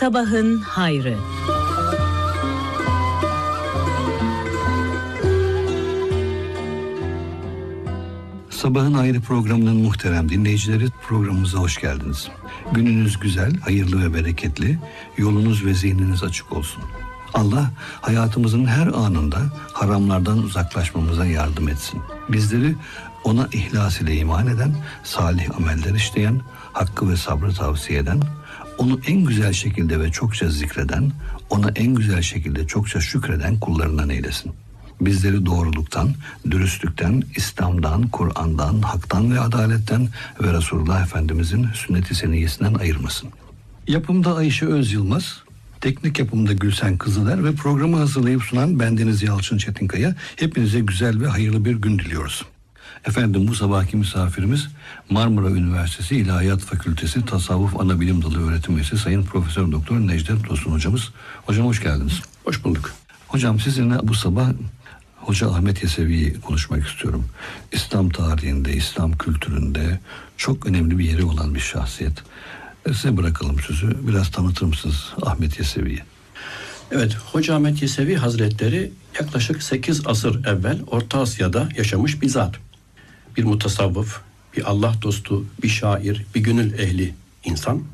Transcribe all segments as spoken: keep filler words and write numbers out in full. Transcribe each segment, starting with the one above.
Sabahın hayrı. Sabahın Hayrı programının muhterem dinleyicileri, programımıza hoş geldiniz. Gününüz güzel, hayırlı ve bereketli, yolunuz ve zihniniz açık olsun. Allah hayatımızın her anında haramlardan uzaklaşmamıza yardım etsin. Bizleri ona ihlas ile iman eden, salih ameller işleyen, hakkı ve sabrı tavsiye eden, onu en güzel şekilde ve çokça zikreden, ona en güzel şekilde çokça şükreden kullarından eylesin. Bizleri doğruluktan, dürüstlükten, İslam'dan, Kur'an'dan, haktan ve adaletten ve Resulullah Efendimizin sünnet-i seniyyesinden ayırmasın. Yapımda Ayşe Öz Yılmaz, teknik yapımda Gülsen Kızıler ve programı hazırlayıp sunan bendeniz Yalçın Çetinkaya. Hepinize güzel ve hayırlı bir gün diliyoruz. Efendim, bu sabahki misafirimiz Marmara Üniversitesi İlahiyat Fakültesi Tasavvuf Anabilim Dalı Öğretim Üyesi Sayın Profesör Doktor Necdet Tosun hocamız. Hocam hoş geldiniz. Hoş bulduk. Hocam, sizinle bu sabah Hoca Ahmet Yesevi'yi konuşmak istiyorum. İslam tarihinde, İslam kültüründe çok önemli bir yeri olan bir şahsiyet. Size bırakalım sözü. Biraz tanıtır mısınız Ahmet Yesevi'yi? Evet, Hoca Ahmet Yesevi Hazretleri yaklaşık sekiz asır evvel Orta Asya'da yaşamış bir zat. Bir mutasavvıf, bir Allah dostu, bir şair, bir gönül ehli insan.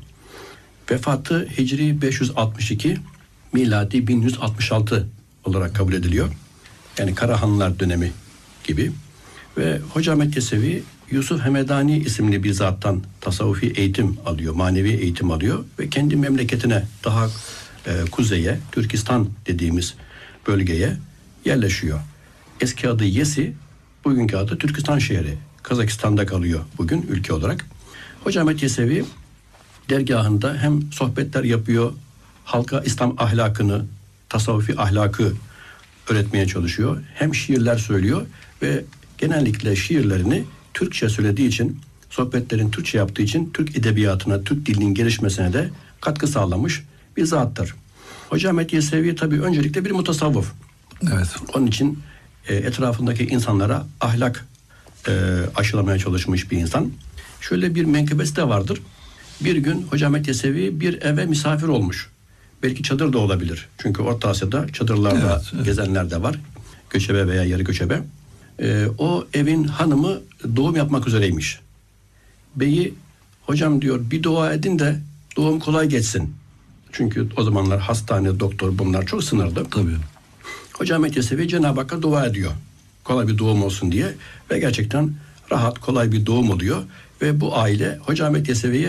Vefatı Hicri beş yüz altmış iki, miladi bin yüz altmış altı olarak kabul ediliyor. Yani Karahanlılar dönemi gibi. Ve Hoca Ahmet Yesevi Yusuf Hemedani isimli bir zattan tasavvufi eğitim alıyor, manevi eğitim alıyor ve kendi memleketine, daha e, kuzeye, Türkistan dediğimiz bölgeye yerleşiyor. Eski adı Yesi, bugünkü adı Türkistan şehri. Kazakistan'da kalıyor bugün ülke olarak. Hoca Ahmet Yesevi dergahında hem sohbetler yapıyor, halka İslam ahlakını, tasavvufi ahlakı öğretmeye çalışıyor. Hem şiirler söylüyor ve genellikle şiirlerini Türkçe söylediği için, sohbetlerin Türkçe yaptığı için Türk edebiyatına, Türk dilinin gelişmesine de katkı sağlamış bir zattır. Hoca Ahmet Yesevi tabii öncelikle bir mutasavvıf. Evet. Onun için e, etrafındaki insanlara ahlak e, aşılamaya çalışmış bir insan. Şöyle bir menkıbesi de vardır. Bir gün Hoca Ahmet Yesevi bir eve misafir olmuş. Belki çadır da olabilir. Çünkü Orta Asya'da çadırlarda evet, evet. gezenler de var. Göçebe veya yarı göçebe. Ee, o evin hanımı doğum yapmak üzereymiş. Beyi, hocam diyor, bir dua edin de doğum kolay geçsin. Çünkü o zamanlar hastane, doktor bunlar çok sınırdı. Tabii. Hoca Ahmet Yesevi Cenab-ı Hakk'a dua ediyor. Kolay bir doğum olsun diye. Ve gerçekten rahat, kolay bir doğum oluyor. Ve bu aile Hoca Ahmet Yesevi'ye